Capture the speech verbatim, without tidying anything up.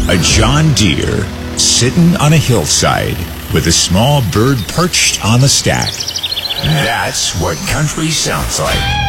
A John Deere sitting on a hillside with a small bird perched on the stack. That's what country sounds like.